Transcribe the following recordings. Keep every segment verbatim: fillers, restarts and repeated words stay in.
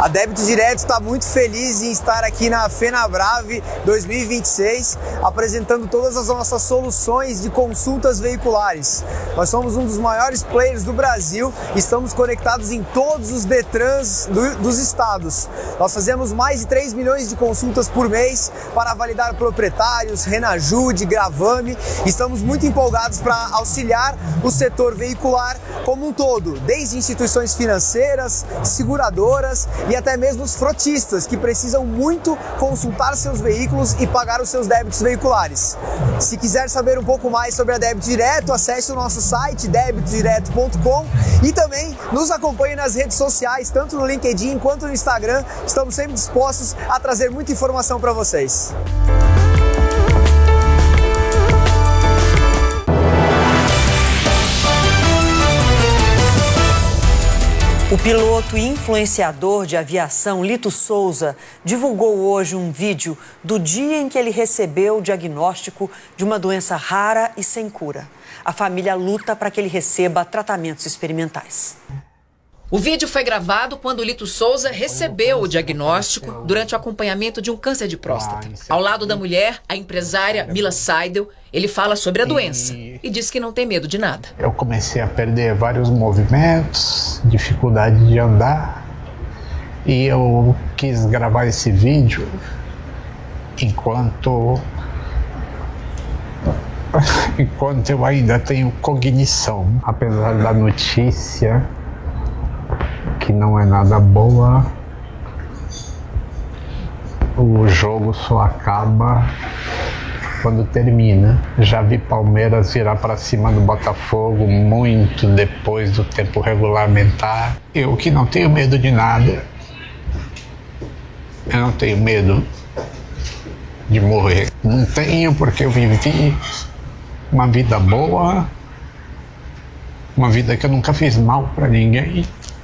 Débito Direto está muito feliz em estar aqui na FenaBrave dois mil e vinte e seis, apresentando todas as nossas soluções de consultas veiculares. Nós somos um dos maiores players do Brasil e estamos conectados em todos os Detrans do, dos estados. Nós fazemos mais de três milhões de consultas por mês para validar proprietários, Renajude, Gravame. Estamos muito empolgados para auxiliar o setor veicular como um todo, desde instituições financeiras, seguradoras e até mesmo os frotistas, que precisam muito consultar seus veículos e pagar os seus débitos veiculares. Se quiser saber um pouco mais sobre a Débito Direto, acesse o nosso site débito direto ponto com e também nos acompanhe nas redes sociais, tanto no LinkedIn quanto no Instagram. Estamos sempre dispostos a trazer muita informação para vocês. O piloto e influenciador de aviação Lito Souza divulgou hoje um vídeo do dia em que ele recebeu o diagnóstico de uma doença rara e sem cura. A família luta para que ele receba tratamentos experimentais. O vídeo foi gravado quando Lito Souza recebeu o diagnóstico durante o acompanhamento de um câncer de próstata. Ao lado da mulher, a empresária Mila Seidel, ele fala sobre a doença e diz que não tem medo de nada. Eu comecei a perder vários movimentos, dificuldade de andar, e eu quis gravar esse vídeo enquanto, enquanto eu ainda tenho cognição. Apesar da notícia, que não é nada boa, o jogo só acaba quando termina. Já vi Palmeiras virar para cima do Botafogo muito depois do tempo regulamentar. Eu que não tenho medo de nada, eu não tenho medo de morrer. Não tenho, porque eu vivi uma vida boa, uma vida que eu nunca fiz mal para ninguém.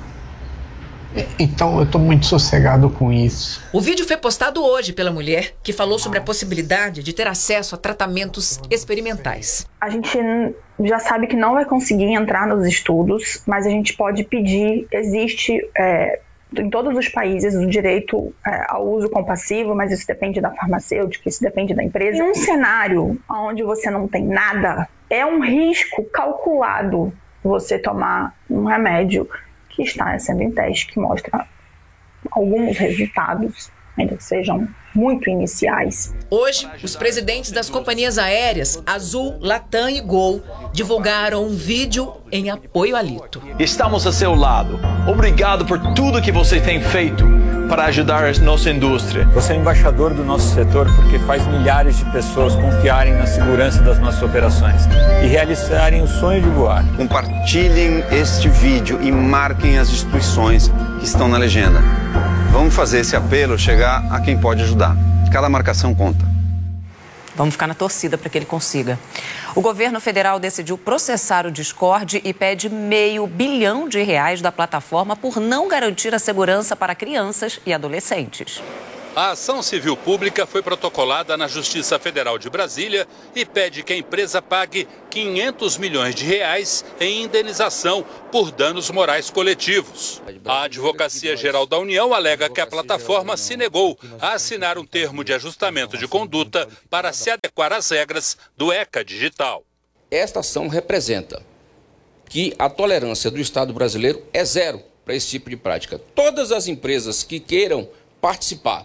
Então eu estou muito sossegado com isso. O vídeo foi postado hoje pela mulher, que falou sobre a possibilidade de ter acesso a tratamentos experimentais. A gente já sabe que não vai conseguir entrar nos estudos, mas a gente pode pedir. Existe é, em todos os países o direito é, ao uso compassivo, mas isso depende da farmacêutica, isso depende da empresa. Em um cenário onde você não tem nada, é um risco calculado você tomar um remédio que está sendo em teste, que mostra alguns resultados, ainda que sejam muito iniciais. Hoje, os presidentes das companhias aéreas Azul, Latam e Gol divulgaram um vídeo em apoio a Lito. Estamos a seu lado. Obrigado por tudo que você tem feito para ajudar a nossa indústria. Você é embaixador do nosso setor porque faz milhares de pessoas confiarem na segurança das nossas operações e realizarem o sonho de voar. Compartilhem este vídeo e marquem as instituições que estão na legenda. Vamos fazer esse apelo chegar a quem pode ajudar. Cada marcação conta. Vamos ficar na torcida para que ele consiga. O governo federal decidiu processar o Discord e pede meio bilhão de reais da plataforma por não garantir a segurança para crianças e adolescentes. A ação civil pública foi protocolada na Justiça Federal de Brasília e pede que a empresa pague quinhentos milhões de reais em indenização por danos morais coletivos. A Advocacia Geral da União alega que a plataforma se negou a assinar um termo de ajustamento de conduta para se adequar às regras do ECA Digital. Esta ação representa que a tolerância do Estado brasileiro é zero para esse tipo de prática. Todas as empresas que queiram participar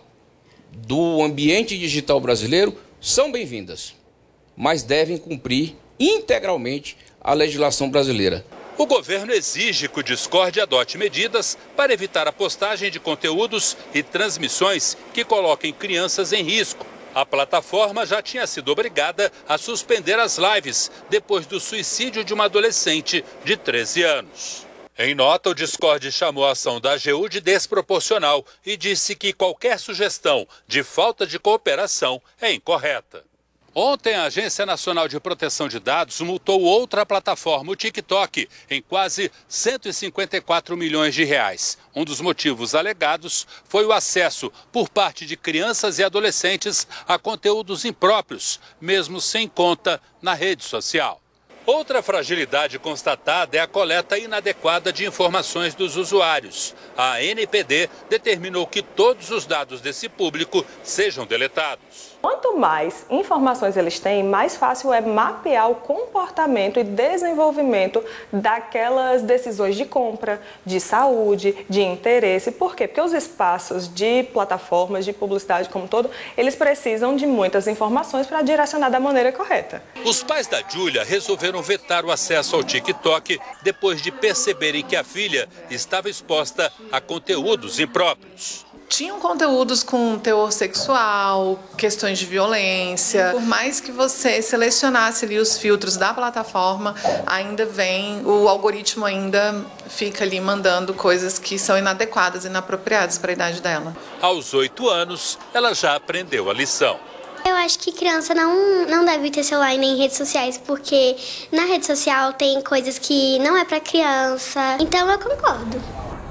do ambiente digital brasileiro são bem-vindas, mas devem cumprir integralmente a legislação brasileira. O governo exige que o Discord adote medidas para evitar a postagem de conteúdos e transmissões que coloquem crianças em risco. A plataforma já tinha sido obrigada a suspender as lives depois do suicídio de uma adolescente de treze anos. Em nota, o Discord chamou a ação da A G U de desproporcional e disse que qualquer sugestão de falta de cooperação é incorreta. Ontem, a Agência Nacional de Proteção de Dados multou outra plataforma, o TikTok, em quase cento e cinquenta e quatro milhões de reais. Um dos motivos alegados foi o acesso por parte de crianças e adolescentes a conteúdos impróprios, mesmo sem conta na rede social. Outra fragilidade constatada é a coleta inadequada de informações dos usuários. A A N P D determinou que todos os dados desse público sejam deletados. Quanto mais informações eles têm, mais fácil é mapear o comportamento e desenvolvimento daquelas decisões de compra, de saúde, de interesse. Por quê? Porque os espaços de plataformas de publicidade como um todo, eles precisam de muitas informações para direcionar da maneira correta. Os pais da Júlia resolveram vetar o acesso ao TikTok depois de perceberem que a filha estava exposta a conteúdos impróprios. Tinham conteúdos com teor sexual, questões de violência. Por mais que você selecionasse ali os filtros da plataforma, ainda vem, o algoritmo ainda fica ali mandando coisas que são inadequadas, inapropriadas para a idade dela. Aos oito anos, ela já aprendeu a lição. Eu acho que criança não, não deve ter celular nem redes sociais, porque na rede social tem coisas que não é para criança. Então eu concordo.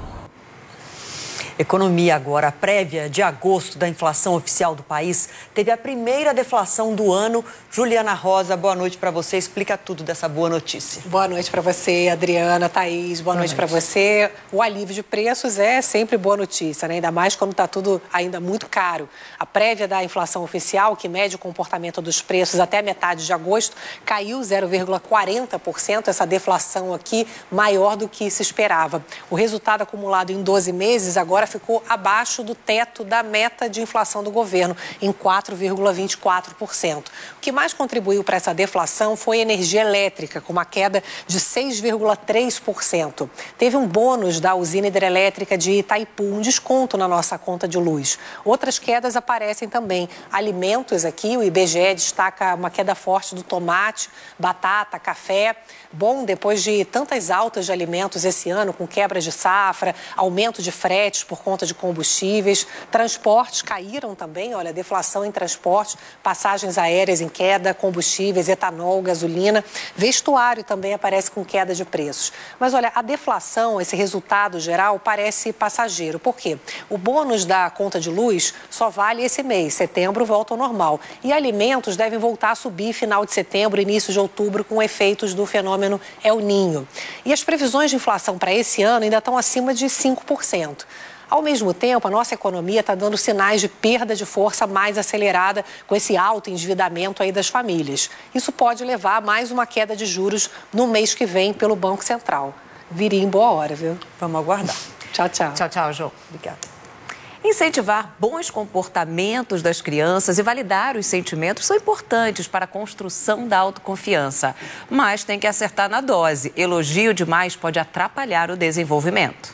Economia agora, a prévia de agosto da inflação oficial do país teve a primeira deflação do ano. Juliana Rosa, boa noite para você. Explica tudo dessa boa notícia. Boa noite para você, Adriana, Thaís. Boa, boa noite, noite. para você. O alívio de preços é sempre boa notícia, né? Ainda mais quando está tudo ainda muito caro. A prévia da inflação oficial, que mede o comportamento dos preços até metade de agosto, caiu zero vírgula quarenta por cento. Essa deflação aqui maior do que se esperava. O resultado acumulado em doze meses agora ficou abaixo do teto da meta de inflação do governo, em quatro vírgula vinte e quatro por cento. O que mais contribuiu para essa deflação foi a energia elétrica, com uma queda de seis vírgula três por cento. Teve um bônus da usina hidrelétrica de Itaipu, um desconto na nossa conta de luz. Outras quedas aparecem também. Alimentos aqui, o I B G E destaca uma queda forte do tomate, batata, café. Bom, depois de tantas altas de alimentos esse ano, com quebras de safra, aumento de fretes por conta de combustíveis, transportes caíram também, olha, deflação em transportes, passagens aéreas em queda, combustíveis, etanol, gasolina, vestuário também aparece com queda de preços. Mas olha, a deflação, esse resultado geral, parece passageiro. Por quê? O bônus da conta de luz só vale esse mês, setembro volta ao normal. E alimentos devem voltar a subir final de setembro, início de outubro, com efeitos do fenômeno El Niño. E as previsões de inflação para esse ano ainda estão acima de cinco por cento. Ao mesmo tempo, a nossa economia está dando sinais de perda de força mais acelerada com esse alto endividamento aí das famílias. Isso pode levar a mais uma queda de juros no mês que vem pelo Banco Central. Viria em boa hora, viu? Vamos aguardar. Tchau, tchau. Tchau, tchau, João. Obrigada. Incentivar bons comportamentos das crianças e validar os sentimentos são importantes para a construção da autoconfiança. Mas tem que acertar na dose. Elogio demais pode atrapalhar o desenvolvimento.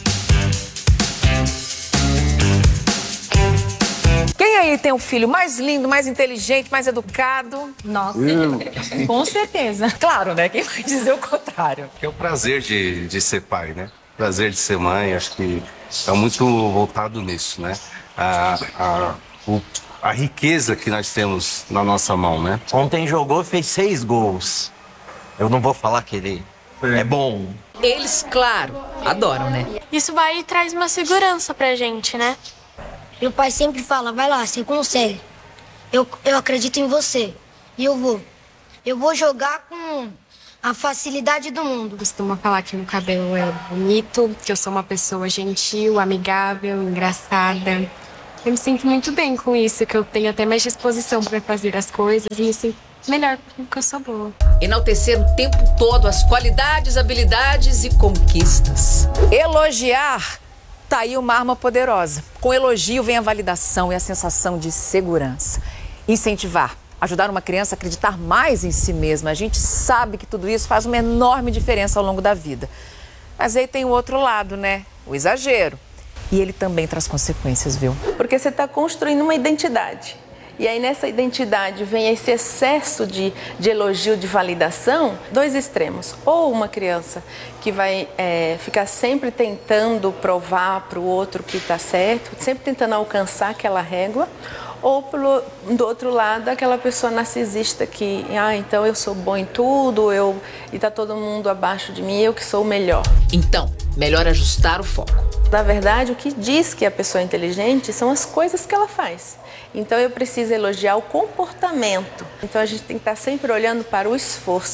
Quem aí tem um filho mais lindo, mais inteligente, mais educado? Nossa, Hum. com certeza. Claro, né? Quem vai dizer o contrário? É o prazer de, de ser pai, né? O prazer de ser mãe, acho que é muito voltado nisso, né? A, a, o, a riqueza que nós temos na nossa mão, né? Ontem jogou, fez seis gols. Eu não vou falar que ele é bom. Eles, claro, adoram, né? Isso vai e traz uma segurança pra gente, né? Meu pai sempre fala, vai lá, você consegue. Eu, eu acredito em você. E eu vou. Eu vou jogar com a facilidade do mundo. Costuma falar que meu cabelo é bonito, que eu sou uma pessoa gentil, amigável, engraçada. Eu me sinto muito bem com isso, que eu tenho até mais disposição para fazer as coisas e me sinto melhor porque eu sou boa. Enaltecer o tempo todo as qualidades, habilidades e conquistas. Elogiar. Tá aí uma arma poderosa. Com elogio vem a validação e a sensação de segurança. Incentivar. Ajudar uma criança a acreditar mais em si mesma. A gente sabe que tudo isso faz uma enorme diferença ao longo da vida. Mas aí tem o outro lado, né? O exagero. E ele também traz consequências, viu? Porque você está construindo uma identidade. E aí nessa identidade vem esse excesso de, de elogio, de validação, dois extremos. Ou uma criança que vai é, ficar sempre tentando provar para o outro que está certo, sempre tentando alcançar aquela régua. Ou pelo, do outro lado, aquela pessoa narcisista que, ah, então eu sou bom em tudo, eu, e tá todo mundo abaixo de mim, eu que sou o melhor. Então, melhor ajustar o foco. Na verdade, o que diz que a pessoa é inteligente são as coisas que ela faz. Então eu preciso elogiar o comportamento. Então a gente tem que estar sempre olhando para o esforço.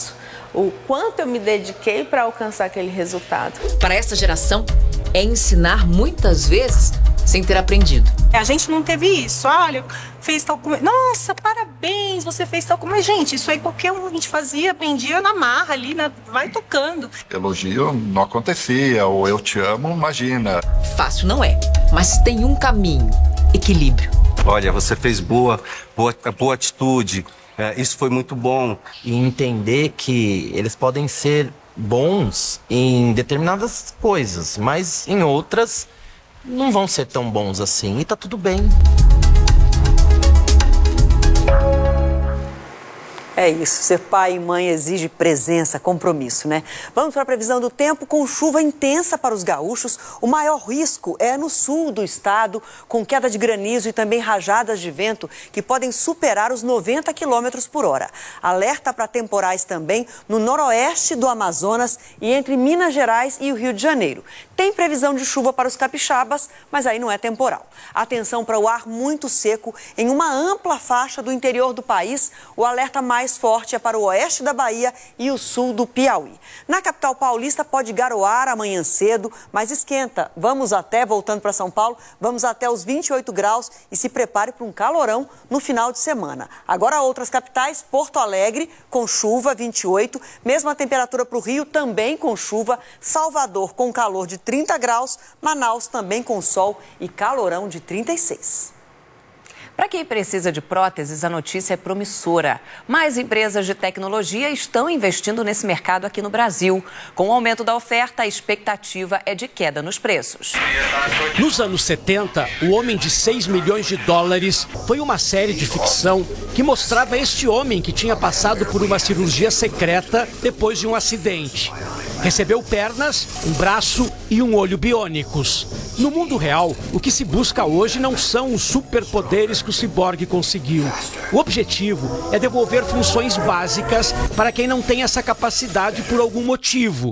o quanto eu me dediquei para alcançar aquele resultado. Para essa geração, é ensinar muitas vezes sem ter aprendido. A gente não teve isso. Olha, fez tal coisa. Nossa, parabéns, você fez tal coisa. Mas, gente, isso aí qualquer um a gente fazia, aprendia na marra ali, na... vai tocando. Elogio não acontecia, ou eu te amo, imagina. Fácil não é, mas tem um caminho: equilíbrio. Olha, você fez boa, boa, boa atitude. É, isso foi muito bom. E entender que eles podem ser bons em determinadas coisas, mas em outras não vão ser tão bons assim. E tá tudo bem. É isso, ser pai e mãe exige presença, compromisso, né? Vamos para a previsão do tempo. Com chuva intensa para os gaúchos, o maior risco é no sul do estado, com queda de granizo e também rajadas de vento que podem superar os noventa quilômetros por hora. Alerta para temporais também no noroeste do Amazonas e entre Minas Gerais e o Rio de Janeiro. Tem previsão de chuva para os capixabas, mas aí não é temporal. Atenção para o ar muito seco em uma ampla faixa do interior do país. O alerta mais forte é para o oeste da Bahia e o sul do Piauí. Na capital paulista pode garoar amanhã cedo, mas esquenta. Vamos até, voltando para São Paulo, vamos até os vinte e oito graus e se prepare para um calorão no final de semana. Agora outras capitais, Porto Alegre com chuva, vinte e oito, mesma temperatura para o Rio, também com chuva, Salvador com calor de trinta graus, Manaus também com sol e calorão de trinta e seis. Para quem precisa de próteses, a notícia é promissora. Mais empresas de tecnologia estão investindo nesse mercado aqui no Brasil. Com o aumento da oferta, a expectativa é de queda nos preços. Nos anos setenta, O Homem de seis milhões de dólares foi uma série de ficção que mostrava este homem que tinha passado por uma cirurgia secreta depois de um acidente. Recebeu pernas, um braço e um olho biônicos. No mundo real, o que se busca hoje não são os superpoderes que o ciborgue conseguiu. O objetivo é devolver funções básicas para quem não tem essa capacidade por algum motivo.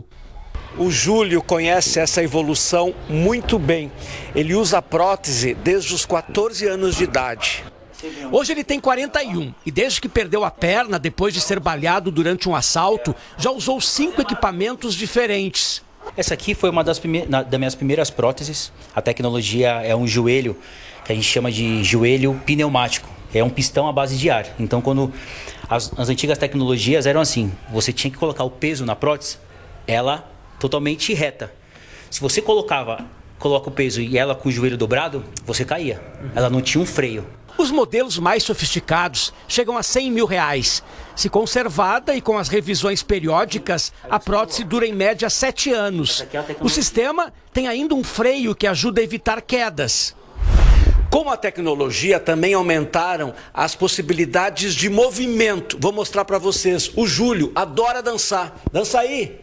O Júlio conhece essa evolução muito bem. Ele usa prótese desde os quatorze anos de idade. Hoje ele tem quarenta e um e desde que perdeu a perna depois de ser baleado durante um assalto, já usou cinco equipamentos diferentes. Essa aqui foi uma das, prime- das minhas primeiras próteses. A tecnologia é um joelho que a gente chama de joelho pneumático. É um pistão à base de ar. Então, quando as, as antigas tecnologias eram assim, você tinha que colocar o peso na prótese, ela totalmente reta. Se você colocava, coloca o peso e ela com o joelho dobrado, você caía. Ela não tinha um freio. Os modelos mais sofisticados chegam a cem mil reais. Se conservada e com as revisões periódicas, a prótese dura em média sete anos. O sistema tem ainda um freio que ajuda a evitar quedas. Com a tecnologia também aumentaram as possibilidades de movimento. Vou mostrar para vocês. O Júlio adora dançar. Dança aí.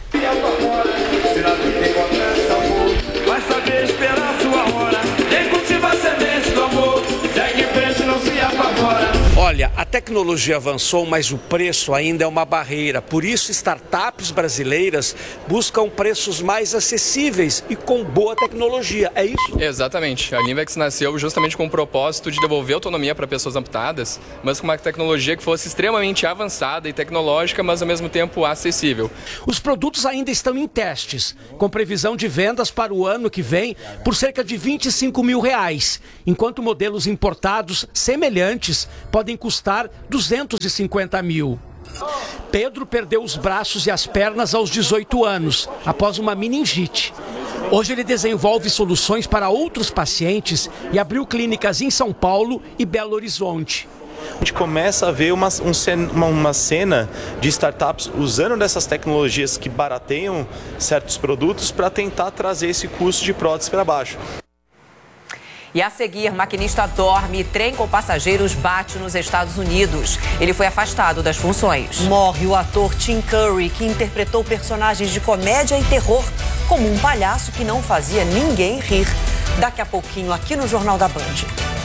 Vai saber esperar sua hora. Quem cultiva a semente do amor, segue em frente, não se apavora. Olha, a tecnologia avançou, mas o preço ainda é uma barreira. Por isso, startups brasileiras buscam preços mais acessíveis e com boa tecnologia. É isso? Exatamente. A Limbex nasceu justamente com o propósito de devolver autonomia para pessoas amputadas, mas com uma tecnologia que fosse extremamente avançada e tecnológica, mas ao mesmo tempo acessível. Os produtos ainda estão em testes, com previsão de vendas para o ano que vem por cerca de vinte e cinco mil reais, enquanto modelos importados semelhantes podem custar duzentos e cinquenta mil. Pedro perdeu os braços e as pernas aos dezoito anos, após uma meningite. Hoje ele desenvolve soluções para outros pacientes e abriu clínicas em São Paulo e Belo Horizonte. A gente começa a ver uma, um, uma, uma cena de startups usando dessas tecnologias que barateiam certos produtos para tentar trazer esse custo de prótese para baixo. E a seguir, maquinista dorme e trem com passageiros bate nos Estados Unidos. Ele foi afastado das funções. Morre o ator Tim Curry, que interpretou personagens de comédia e terror como um palhaço que não fazia ninguém rir. Daqui a pouquinho, aqui no Jornal da Band.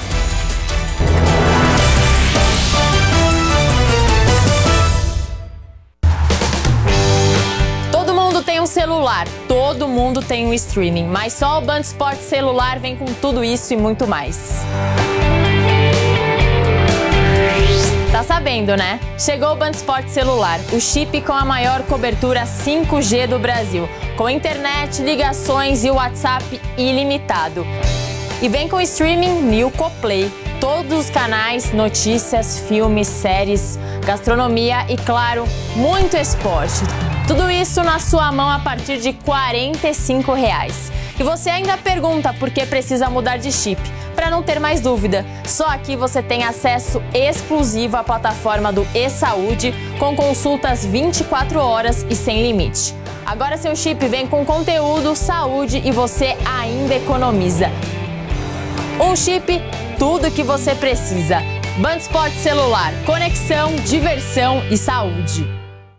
Tem um celular, todo mundo tem um streaming, mas só o Band Esportes Celular vem com tudo isso e muito mais. Tá sabendo, né? Chegou o Band Sport celular, o chip com a maior cobertura cinco G do Brasil, com internet, ligações e WhatsApp ilimitado. E vem com streaming Nilco Play, todos os canais, notícias, filmes, séries, gastronomia e, claro, muito esporte. Tudo isso na sua mão a partir de quarenta e cinco reais. E você ainda pergunta por que precisa mudar de chip. Para não ter mais dúvida, só aqui você tem acesso exclusivo à plataforma do eSaúde, com consultas vinte e quatro horas e sem limite. Agora seu chip vem com conteúdo, saúde e você ainda economiza. Um chip, tudo que você precisa. Band Sport celular, conexão, diversão e saúde.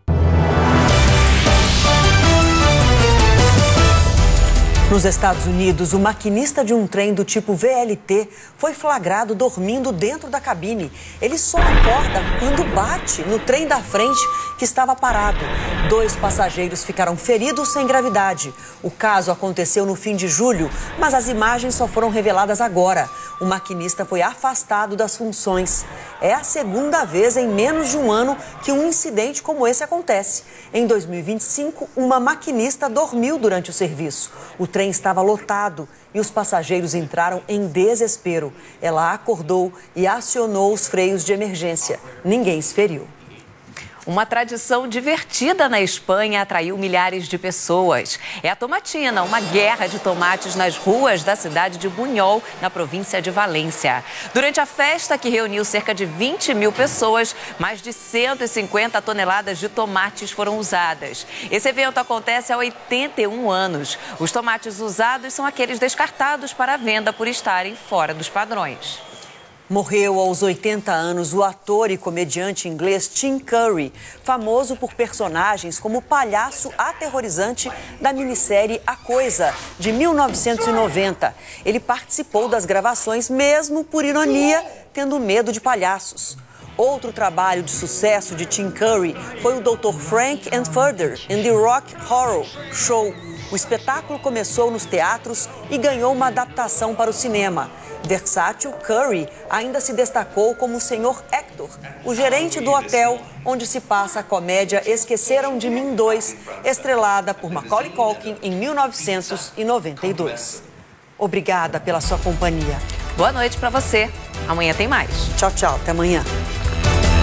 Nos Estados Unidos, o maquinista de um trem do tipo V L T foi flagrado dormindo dentro da cabine. Ele só acorda quando bate no trem da frente que estava parado. Dois passageiros ficaram feridos sem gravidade. O caso aconteceu no fim de julho, mas as imagens só foram reveladas agora. O maquinista foi afastado das funções. É a segunda vez em menos de um ano que um incidente como esse acontece. Em dois mil e vinte e cinco, uma maquinista dormiu durante o serviço. O trem estava lotado e os passageiros entraram em desespero. Ela acordou e acionou os freios de emergência. Ninguém se feriu. Uma tradição divertida na Espanha atraiu milhares de pessoas. É a tomatina, uma guerra de tomates nas ruas da cidade de Buñol, na província de Valência. Durante a festa, que reuniu cerca de vinte mil pessoas, mais de cento e cinquenta toneladas de tomates foram usadas. Esse evento acontece há oitenta e um anos. Os tomates usados são aqueles descartados para a venda por estarem fora dos padrões. Morreu aos oitenta anos o ator e comediante inglês Tim Curry, famoso por personagens como o palhaço aterrorizante da minissérie A Coisa, de mil novecentos e noventa. Ele participou das gravações mesmo, por ironia, tendo medo de palhaços. Outro trabalho de sucesso de Tim Curry foi o doutor Frank and Further in the Rock Horror Show. O espetáculo começou nos teatros e ganhou uma adaptação para o cinema. Versátil, Curry ainda se destacou como o senhor Hector, o gerente do hotel onde se passa a comédia Esqueceram de Mim dois, estrelada por Macaulay Culkin em mil novecentos e noventa e dois. Obrigada pela sua companhia. Boa noite para você. Amanhã tem mais. Tchau, tchau. Até amanhã.